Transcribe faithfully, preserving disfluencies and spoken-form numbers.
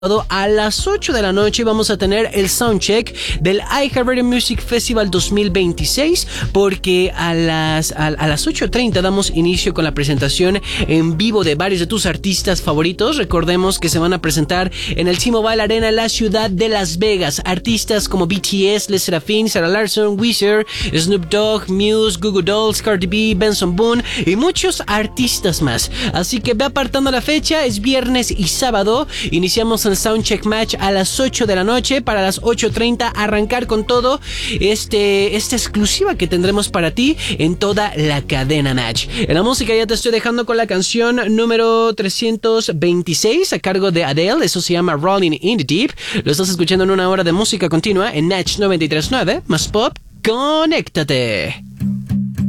A las ocho de la noche vamos a tener el soundcheck del iHeartRadio Music Festival dos mil veintiséis, porque a las, a, a las ocho treinta damos inicio con la presentación en vivo de varios de tus artistas favoritos. Recordemos que se van a presentar en el T-Mobile Arena en la ciudad de Las Vegas. Artistas como B T S, Les Seraphine, Sarah Larson, Weezer, Snoop Dogg, Muse, Goo Goo Dolls, Cardi B, Benson Boone y muchos artistas más. Así que ve apartando la fecha, es viernes y sábado. Iniciamos el Soundcheck Match a las ocho de la noche, para las ocho treinta arrancar con todo este, esta exclusiva que tendremos para ti en toda la cadena Match. En la música ya te estoy dejando con la canción número trescientos veintiséis a cargo de Adele. Eso se llama Rolling in the Deep. Lo estás escuchando en una hora de música continua en Natch noventa y tres punto nueve más pop. ¡Conéctate!